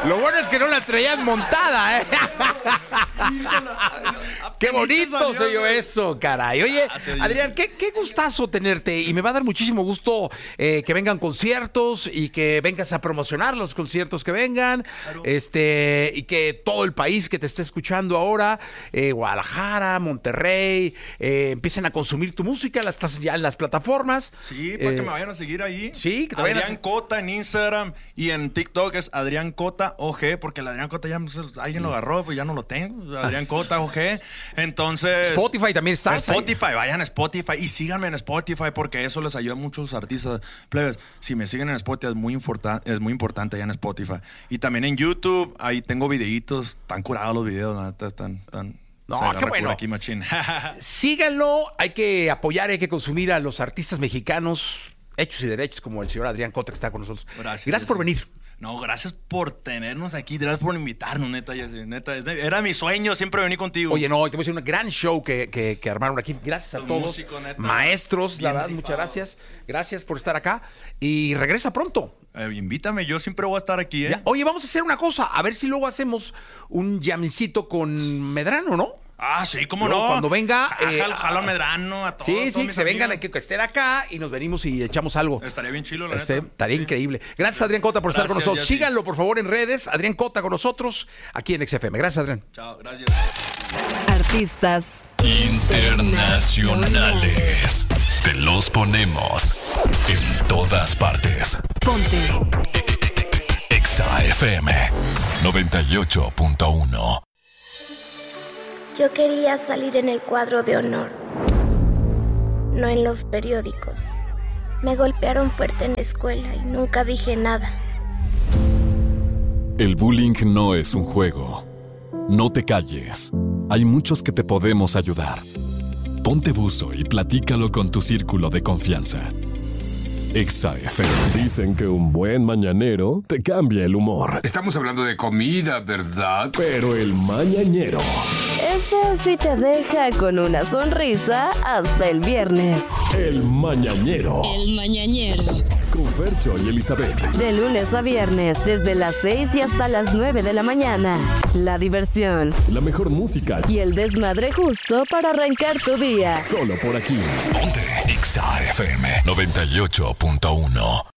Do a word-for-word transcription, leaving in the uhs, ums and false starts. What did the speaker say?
Lo bueno es que no la traías montada, ¿eh? Qué bonito se oyó eso, caray. Oye, Adrián, qué, qué gustazo tenerte. Y me va a dar muchísimo gusto eh, que vengan conciertos y que vengas a promocionar los conciertos que vengan. Claro. Este, y que todo el país que te esté escuchando ahora, eh, Guadalajara, Monterrey, eh, empiecen a consumir tu música. La estás ya en las plataformas. Sí, para eh, que me vayan a seguir ahí. Sí, que te Adrián vayan a... Cota en Instagram y en TikTok es Adrián Cota O G, porque el Adrián Cota ya alguien lo agarró, pues ya no lo tengo. Adrián Cota O G. Entonces. Spotify también está. Spotify, vayan a Spotify y síganme en Spotify porque eso les ayuda a muchos artistas. Plebes, si me siguen en Spotify es muy importante, es muy importante allá en Spotify. Y también en YouTube, ahí tengo videitos, están curados los videos, la neta, están, están No, qué bueno. Aquí, machín. Síganlo, hay que apoyar, hay que consumir a los artistas mexicanos hechos y derechos como el señor Adrián Cota que está con nosotros. Gracias, gracias por venir. No, gracias por tenernos aquí, gracias por invitarnos, neta, ya sé, neta, era mi sueño siempre venir contigo. Oye, no, te voy a decir un gran show que, que, que armaron aquí, gracias a Los todos, músico, neta, maestros, la verdad, muchas gracias, gracias por estar acá y regresa pronto. Eh, invítame, yo siempre voy a estar aquí, ¿eh? Ya. Oye, vamos a hacer una cosa, a ver si luego hacemos un jamcito con Medrano, ¿no? Ah, sí, cómo luego, no. Cuando venga. Ah, eh, jalo a Medrano, a todos. Sí, todos sí, que se amigos. vengan, que, que estén acá y nos venimos y echamos algo. Estaría bien chilo, la este, neta. Estaría sí. increíble. Gracias, Adrián Cota, por gracias, estar con nosotros. Síganlo, por favor, en redes. Adrián Cota con nosotros, aquí en X F M. Gracias, Adrián. Chao, gracias. Artistas internacionales. Te los ponemos en todas partes. Ponte X F M noventa y ocho punto uno. Yo quería salir en el cuadro de honor, no en los periódicos. Me golpearon fuerte en la escuela y nunca dije nada. El bullying no es un juego. No te calles. Hay muchos que te podemos ayudar. Ponte buzo y platícalo con tu círculo de confianza. X F M. Dicen que un buen mañanero te cambia el humor. Estamos hablando de comida, ¿verdad? Pero el mañanero... ese sí te deja con una sonrisa hasta el viernes. El mañanero. El mañanero. Con Fercho y Elizabeth. De lunes a viernes, desde las seis y hasta las nueve de la mañana. La diversión. La mejor música. Y el desmadre justo para arrancar tu día. Solo por aquí. Ponte X F M noventa y ocho punto uno.